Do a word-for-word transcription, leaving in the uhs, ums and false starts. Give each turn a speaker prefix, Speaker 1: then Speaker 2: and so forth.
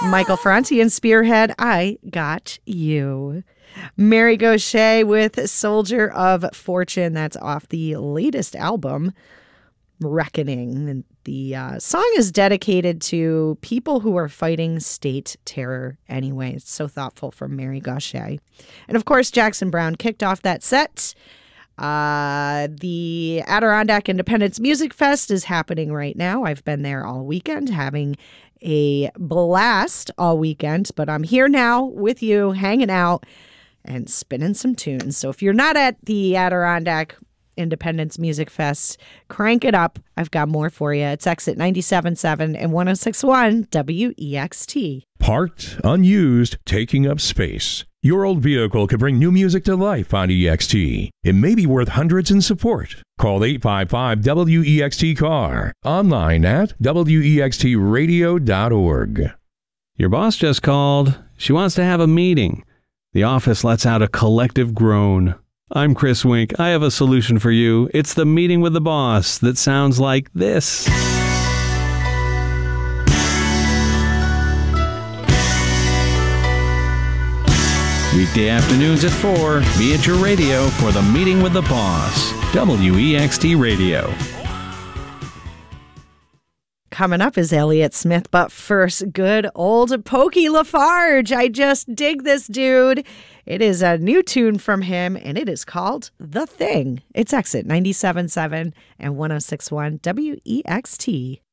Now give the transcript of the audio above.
Speaker 1: Michael Franti and Spearhead, I Got You. Mary Gauthier with Soldier of Fortune. That's off the latest album, Reckoning. And the uh, song is dedicated to people who are fighting state terror anyway. It's so thoughtful from Mary Gauthier. And of course, Jackson Browne kicked off that set. Uh, the Adirondack Independence Music Fest is happening right now. I've been there all weekend, having a blast all weekend, but I'm here now with you, hanging out and spinning some tunes. So if you're not at the Adirondack Independence Music Fest, crank it up. I've got more for you. It's Exit ninety-seven point seven and one oh six point one W E X T.
Speaker 2: Parked, unused, taking up space. Your old vehicle could bring new music to life on E X T. It may be worth hundreds in support. Call eight five five W E X T C A R. Online at W E X T radio dot org.
Speaker 3: Your boss just called. She wants to have a meeting. The office lets out a collective groan. I'm Chris Wink. I have a solution for you. It's the meeting with the boss that sounds like this. Weekday afternoons at four, be at your radio for the meeting with the boss. W E X T Radio.
Speaker 1: Coming up is Elliott Smith, but first, good old Pokey LaFarge. I just dig this dude. It is a new tune from him, and it is called The Thing. It's Exit ninety-seven point seven and one oh six point one W E X T.